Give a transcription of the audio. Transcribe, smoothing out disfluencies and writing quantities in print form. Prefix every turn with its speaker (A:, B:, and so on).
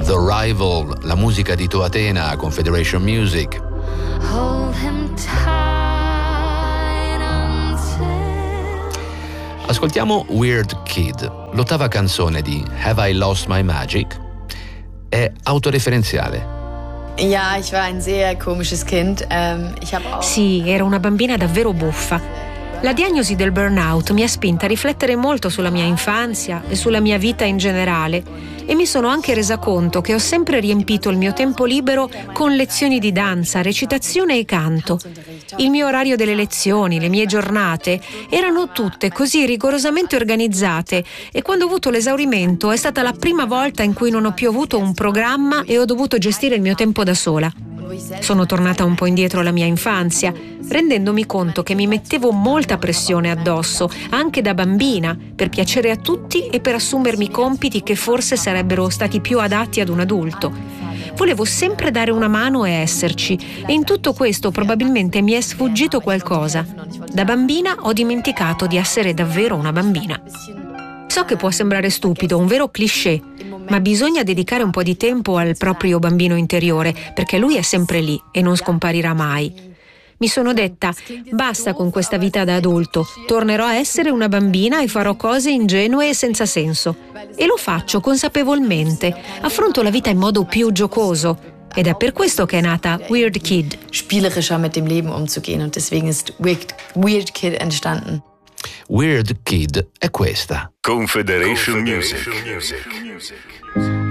A: The Rival, la musica di Toatena con Federation Music.
B: Hold him tight until...
A: Ascoltiamo Weird Kid, l'ottava canzone di Have I Lost My Magic? È autoreferenziale.
C: Ja, ich war ein sehr komisches Kind.
D: Sì, ero una bambina davvero buffa. La diagnosi del burnout mi ha spinta a riflettere molto sulla mia infanzia e sulla mia vita in generale e mi sono anche resa conto che ho sempre riempito il mio tempo libero con lezioni di danza, recitazione e canto. Il mio orario delle lezioni, le mie giornate erano tutte così rigorosamente organizzate e quando ho avuto l'esaurimento è stata la prima volta in cui non ho più avuto un programma e ho dovuto gestire il mio tempo da sola. Sono tornata un po' indietro alla mia infanzia, rendendomi conto che mi mettevo molta pressione addosso, anche da bambina, per piacere a tutti e per assumermi compiti che forse sarebbero stati più adatti ad un adulto. Volevo sempre dare una mano e esserci, e in tutto questo probabilmente mi è sfuggito qualcosa. Da bambina ho dimenticato di essere davvero una bambina. So che può sembrare stupido, un vero cliché, ma bisogna dedicare un po' di tempo al proprio bambino interiore, perché lui è sempre lì e non scomparirà mai. Mi sono detta, basta con questa vita da adulto, tornerò a essere una bambina e farò cose ingenue e senza senso. E lo faccio consapevolmente, affronto la vita in modo più giocoso. Ed è per questo che è nata Weird Kid.
C: Spielerischer mit dem Leben umzugehen und deswegen ist Weird Kid entstanden.
A: Weird Kid è questa.
E: Confederation Music.